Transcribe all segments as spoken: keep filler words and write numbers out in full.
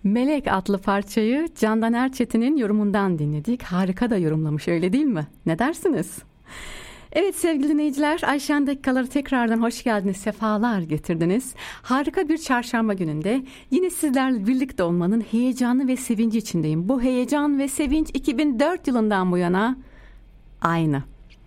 Melek adlı parçayı Candan Erçetin'in yorumundan dinledik. Harika da yorumlamış, öyle değil mi? Ne dersiniz? Evet sevgili dinleyiciler, Ayşen Dakikaları tekrardan hoş geldiniz, sefalar getirdiniz. Harika bir çarşamba gününde yine sizlerle birlikte olmanın heyecanı ve sevinci içindeyim. Bu heyecan ve sevinç iki bin dört yılından bu yana aynı.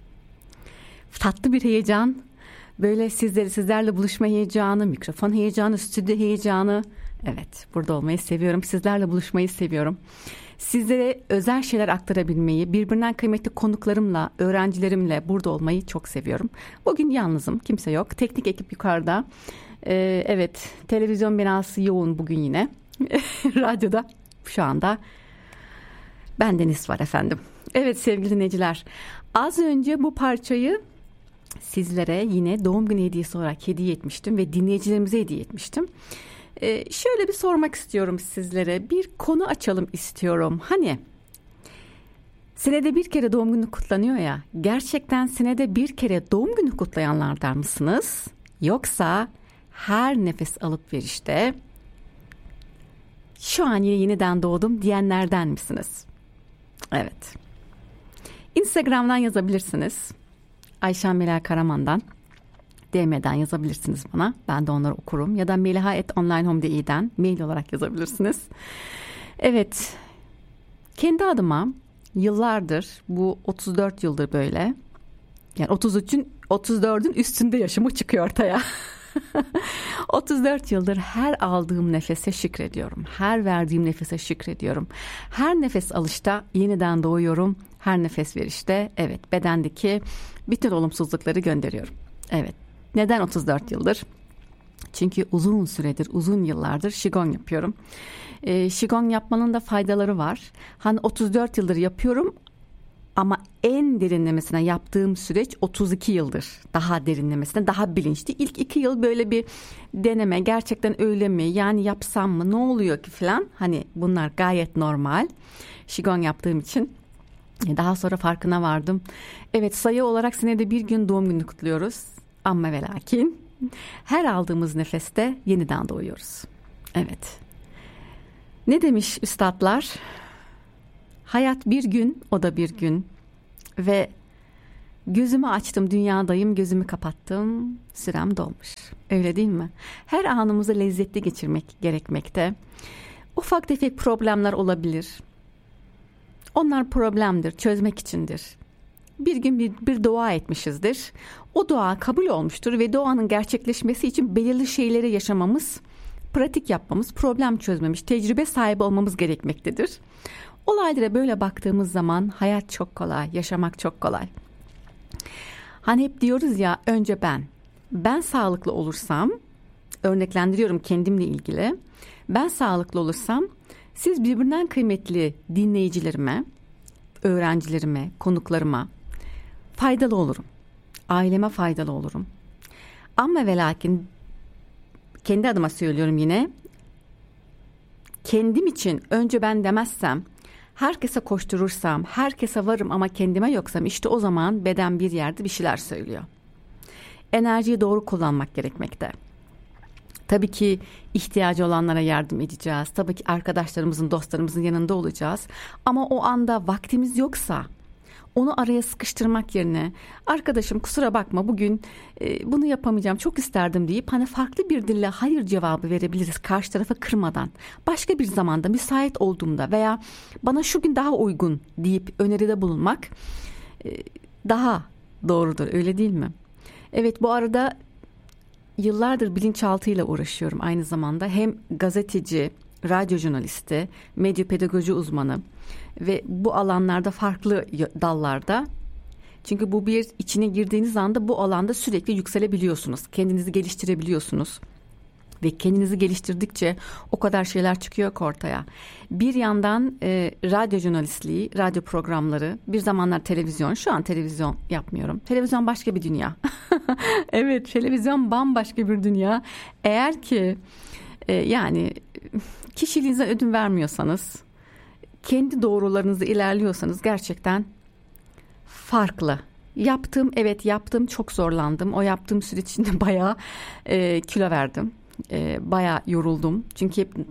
Tatlı bir heyecan, böyle sizleri sizlerle buluşma heyecanı, mikrofon heyecanı, stüdyo heyecanı. Evet, burada olmayı seviyorum, sizlerle buluşmayı seviyorum. Sizlere özel şeyler aktarabilmeyi, birbirinden kıymetli konuklarımla, öğrencilerimle burada olmayı çok seviyorum. Bugün yalnızım, kimse yok. Teknik ekip yukarıda. Ee, evet, televizyon binası yoğun bugün yine. Radyoda şu anda bendeniz var efendim. Evet sevgili dinleyiciler, az önce bu parçayı sizlere yine doğum günü hediyesi olarak hediye etmiştim ve dinleyicilerimize hediye etmiştim. Ee, şöyle bir sormak istiyorum sizlere, bir konu açalım istiyorum. Hani senede bir kere doğum günü kutlanıyor ya, gerçekten senede bir kere doğum günü kutlayanlardan mısınız? Yoksa her nefes alıp verişte şu an yine yeniden doğdum diyenlerden misiniz? Evet. Instagram'dan yazabilirsiniz. Ayşen Melek Karaman'dan D M'den yazabilirsiniz bana. Ben de onları okurum. Ya da meliha at online home nokta i'den mail olarak yazabilirsiniz. Evet. Kendi adıma yıllardır, bu otuz dört yıldır böyle. Yani otuz üçün otuz dördün üstünde yaşımı çıkıyor ortaya. otuz dört yıldır her aldığım nefese şükrediyorum. Her verdiğim nefese şükrediyorum. Her nefes alışta yeniden doğuyorum. Her nefes verişte evet bedendeki bütün olumsuzlukları gönderiyorum. Evet. Neden otuz dört yıldır? Çünkü uzun süredir, uzun yıllardır Qigong yapıyorum. E, Qigong yapmanın da faydaları var. Hani otuz dört yıldır yapıyorum ama en derinlemesine yaptığım süreç otuz iki yıldır. Daha derinlemesine, daha bilinçli. İlk iki yıl böyle bir deneme, gerçekten öyle mi? Yani yapsam mı? Ne oluyor ki falan? Hani bunlar gayet normal. Qigong yaptığım için. Daha sonra farkına vardım. Evet, sayı olarak senede bir gün doğum günü kutluyoruz. Ama ve lakin her aldığımız nefeste yeniden doğuyoruz. Evet. Ne demiş üstadlar? Hayat bir gün, o da bir gün. Ve gözümü açtım, dünyadayım, gözümü kapattım, sürem dolmuş. Öyle değil mi? Her anımızı lezzetli geçirmek gerekmekte. Ufak tefek problemler olabilir. Onlar problemdir, çözmek içindir. Bir gün bir, bir dua etmişizdir. O dua kabul olmuştur ve duanın gerçekleşmesi için belirli şeyleri yaşamamız, pratik yapmamız, problem çözmemiş, tecrübe sahibi olmamız gerekmektedir. Olaylara böyle baktığımız zaman hayat çok kolay, yaşamak çok kolay. Hani hep diyoruz ya, önce ben. Ben sağlıklı olursam, örneklendiriyorum kendimle ilgili. Ben sağlıklı olursam siz birbirinden kıymetli dinleyicilerime, öğrencilerime, konuklarıma faydalı olurum. Aileme faydalı olurum. Ama ve lakin kendi adıma söylüyorum yine. Kendim için önce ben demezsem, herkese koşturursam, herkese varım ama kendime yoksam, işte o zaman beden bir yerde bir şeyler söylüyor. Enerjiyi doğru kullanmak gerekmekte. Tabii ki ihtiyacı olanlara yardım edeceğiz. Tabii ki arkadaşlarımızın, dostlarımızın yanında olacağız. Ama o anda vaktimiz yoksa onu araya sıkıştırmak yerine arkadaşım kusura bakma bugün e, bunu yapamayacağım, çok isterdim deyip hani farklı bir dille hayır cevabı verebiliriz karşı tarafı kırmadan. Başka bir zamanda müsait olduğumda veya bana şu gün daha uygun deyip öneride bulunmak e, daha doğrudur, öyle değil mi? Evet, bu arada yıllardır bilinçaltıyla uğraşıyorum aynı zamanda. Hem gazeteci, radyo jurnalisti, medya pedagoji uzmanı ve bu alanlarda farklı dallarda. Çünkü bu bir içine girdiğiniz anda bu alanda sürekli yükselebiliyorsunuz. Kendinizi geliştirebiliyorsunuz. Ve kendinizi geliştirdikçe o kadar şeyler çıkıyor ki ortaya. Bir yandan e, radyo jurnalistliği, radyo programları, bir zamanlar televizyon. Şu an televizyon yapmıyorum. Televizyon başka bir dünya. Evet, televizyon bambaşka bir dünya. Eğer ki e, yani kişiliğinize ödün vermiyorsanız, kendi doğrularınızda ilerliyorsanız gerçekten farklı. Yaptım, evet yaptım, çok zorlandım. O yaptığım süreç içinde bayağı e, kilo verdim. E, bayağı yoruldum. Çünkü hep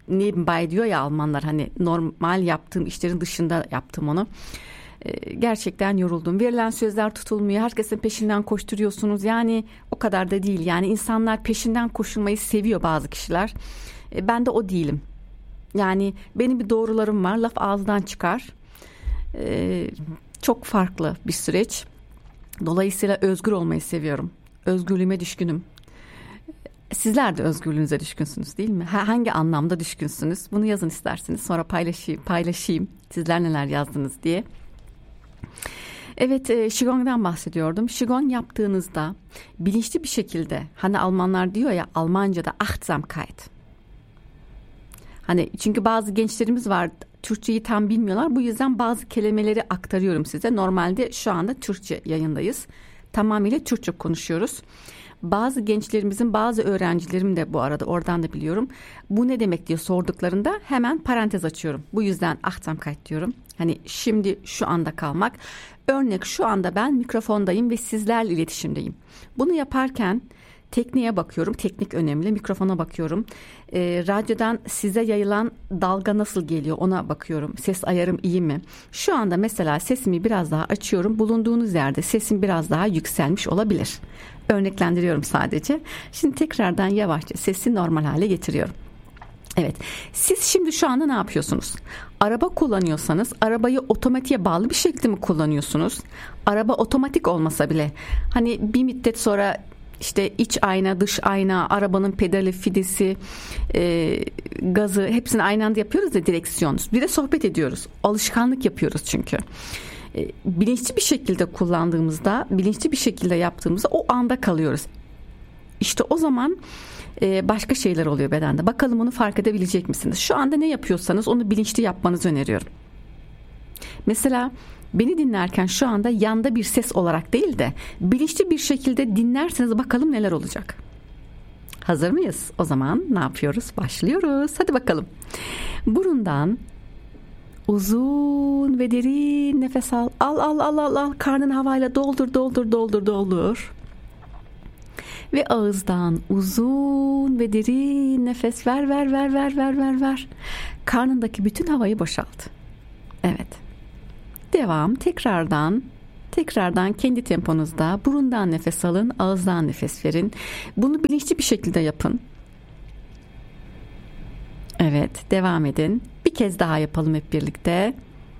nebenbei diyor ya Almanlar, hani normal yaptığım işlerin dışında yaptım onu. Ee, gerçekten yoruldum. Verilen sözler tutulmuyor. Herkesin peşinden koşturuyorsunuz. Yani o kadar da değil. Yani insanlar peşinden koşulmayı seviyor, bazı kişiler. Ee, ben de o değilim. Yani benim bir doğrularım var. Laf ağızdan çıkar. Ee, çok farklı bir süreç. Dolayısıyla özgür olmayı seviyorum. Özgürlüğüme düşkünüm. Sizler de özgürlüğünüze düşkünsünüz değil mi? Hangi anlamda düşkünsünüz? Bunu yazın isterseniz. Sonra paylaşayım, paylaşayım. Sizler neler yazdınız diye. Evet, e, Qigong'dan bahsediyordum. Qigong yaptığınızda bilinçli bir şekilde, hani Almanlar diyor ya Almanca'da Achtsamkeit. Hani çünkü bazı gençlerimiz var, Türkçeyi tam bilmiyorlar. Bu yüzden bazı kelimeleri aktarıyorum size. Normalde şu anda Türkçe yayındayız. Tamamıyla Türkçe konuşuyoruz. Bazı gençlerimizin, bazı öğrencilerim de bu arada oradan da biliyorum. Bu ne demek diye sorduklarında hemen parantez açıyorum. Bu yüzden Achtsamkeit diyorum. Hani şimdi şu anda kalmak. Örnek, şu anda ben mikrofondayım ve sizlerle iletişimdeyim. Bunu yaparken tekniğe bakıyorum. Teknik önemli. Mikrofona bakıyorum. E, radyodan size yayılan dalga nasıl geliyor ona bakıyorum. Ses ayarım iyi mi? Şu anda mesela sesimi biraz daha açıyorum. Bulunduğunuz yerde sesim biraz daha yükselmiş olabilir. Örneklendiriyorum sadece. Şimdi tekrardan yavaşça sesi normal hale getiriyorum. Evet. Siz şimdi şu anda ne yapıyorsunuz? Araba kullanıyorsanız arabayı otomatiğe bağlı bir şekilde mi kullanıyorsunuz? Araba otomatik olmasa bile hani bir müddet sonra işte iç ayna, dış ayna, arabanın pedali, fidesi, e, gazı hepsini aynı anda yapıyoruz ya, direksiyon. Bir de sohbet ediyoruz. Alışkanlık yapıyoruz çünkü. E, bilinçli bir şekilde kullandığımızda, bilinçli bir şekilde yaptığımızda o anda kalıyoruz. İşte o zaman e, başka şeyler oluyor bedende. Bakalım onu fark edebilecek misiniz? Şu anda ne yapıyorsanız onu bilinçli yapmanızı öneriyorum. Mesela beni dinlerken şu anda yanda bir ses olarak değil de bilinçli bir şekilde dinlerseniz bakalım neler olacak. Hazır mıyız? O zaman ne yapıyoruz? Başlıyoruz. Hadi bakalım. Burundan uzun ve derin nefes al. Al al al al al. Karnını havayla doldur doldur doldur doldur. Ve ağızdan uzun ve derin nefes ver ver ver ver ver ver ver. Karnındaki bütün havayı boşalt. Evet. Devam. Tekrardan tekrardan kendi temponuzda burundan nefes alın, ağızdan nefes verin. Bunu bilinçli bir şekilde yapın. Evet, devam edin. Bir kez daha yapalım hep birlikte.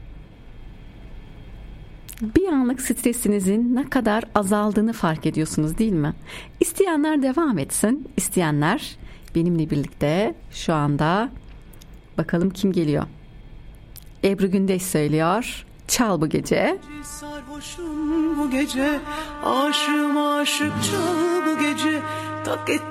Bir anlık stresinizin ne kadar azaldığını fark ediyorsunuz değil mi? İsteyenler devam etsin. İsteyenler benimle birlikte şu anda bakalım kim geliyor. Ebru Gündeş söylüyor. Çal bu gece. Sarhoşum bu gece, aşığım aşık çal bu gece. Tak et